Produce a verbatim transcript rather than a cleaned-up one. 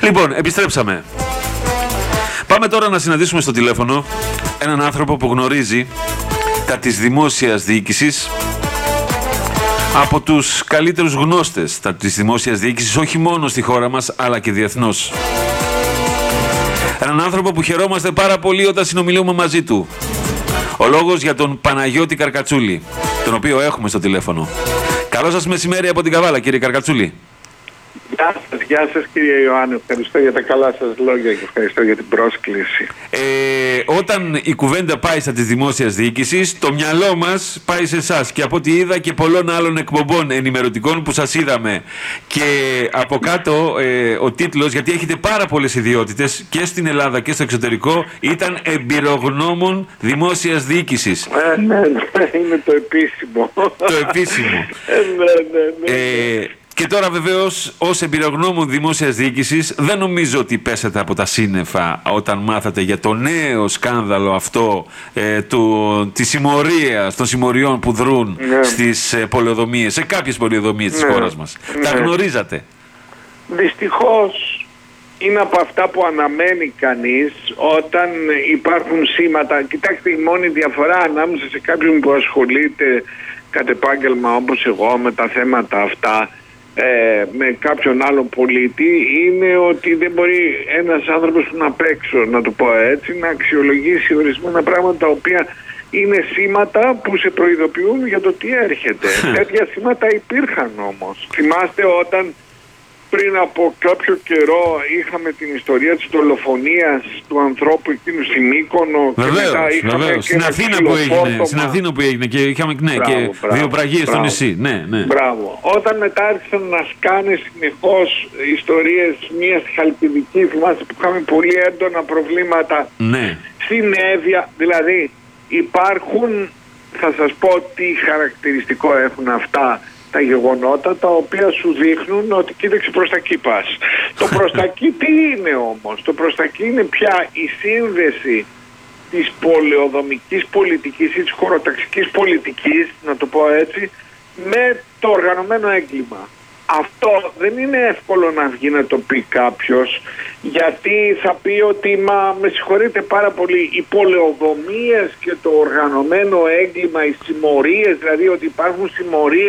Λοιπόν, επιστρέψαμε. Πάμε τώρα να συναντήσουμε στο τηλέφωνο έναν άνθρωπο που γνωρίζει τα της δημόσιας διοίκησης από τους καλύτερους γνώστες τα της δημόσιας διοίκησης, όχι μόνο στη χώρα μας αλλά και διεθνώς. Έναν άνθρωπο που χαιρόμαστε πάρα πολύ όταν συνομιλούμε μαζί του. Ο λόγος για τον Παναγιώτη Καρκατσούλη, τον οποίο έχουμε στο τηλέφωνο. Καλό σας μεσημέρι από την Καβάλα, κύριε Καρκατσούλη. Γεια σας, γεια σας κύριε Ιωάννη, ευχαριστώ για τα καλά σας λόγια και ευχαριστώ για την πρόσκληση. Ε, όταν η κουβέντα πάει στα της δημόσιας διοίκησης, το μυαλό μας πάει σε εσάς και από ό,τι είδα και πολλών άλλων εκπομπών ενημερωτικών που σας είδαμε. Και από κάτω ε, ο τίτλος, γιατί έχετε πάρα πολλές ιδιότητες και στην Ελλάδα και στο εξωτερικό, ήταν εμπειρογνώμων δημόσιας διοίκησης. Ε, ναι, ναι, είναι το επίσημο. Το επίσημο. Ε, ναι, ναι, ναι. Ε, Και τώρα βεβαίως ως εμπειρογνώμων δημόσιας διοίκησης δεν νομίζω ότι πέσατε από τα σύννεφα όταν μάθατε για το νέο σκάνδαλο αυτό ε, του, της συμμορίας, των συμμοριών που δρούν ναι. στις ε, πολεοδομίες, σε κάποιες πολεοδομίες της ναι. χώρας μας. Ναι. Τα γνωρίζατε? Δυστυχώς είναι από αυτά που αναμένει κανείς όταν υπάρχουν σήματα. Κοιτάξτε, η μόνη διαφορά ανάμεσα σε κάποιον που ασχολείται κατ' επάγγελμα όπως εγώ με τα θέματα αυτά Ε, με κάποιον άλλον πολίτη είναι ότι δεν μπορεί ένας άνθρωπος που είναι απ' έξω, να το πω έτσι, να αξιολογήσει ορισμένα πράγματα τα οποία είναι σήματα που σε προειδοποιούν για το τι έρχεται. Τέτοια σήματα υπήρχαν όμως. Θυμάστε όταν πριν από κάποιο καιρό είχαμε την ιστορία της δολοφονίας του ανθρώπου εκείνου στην Μύκονο. Βεβαίως, βεβαίως. Στην Αθήνα που έγινε, στην Αθήνα που έγινε και είχαμε ναι, μπράβο, και μπράβο, βιοπραγίες στο νησί. Ναι, ναι. Μπράβο. Όταν μετά άρχισαν να σκάνε συνεχώς ιστορίες μιας Χαλκιδικής, θυμάστε που είχαμε πολύ έντονα προβλήματα ναι. στην Εύβοια. Δηλαδή υπάρχουν, θα σας πω τι χαρακτηριστικό έχουν αυτά τα γεγονότα τα οποία σου δείχνουν ότι κοίταξε προς τα εκεί πας. Το προς τα εκεί τι είναι όμως? Το προς τα εκεί είναι πια η σύνδεση της πολεοδομικής πολιτικής ή της χωροταξικής πολιτικής, να το πω έτσι, με το οργανωμένο έγκλημα. Αυτό δεν είναι εύκολο να βγει να το πει κάποιος, γιατί θα πει ότι μα με συγχωρείτε πάρα πολύ, οι πολεοδομίες και το οργανωμένο έγκλημα, οι συμμορίες, δηλαδή ότι υπάρχουν συμμορίες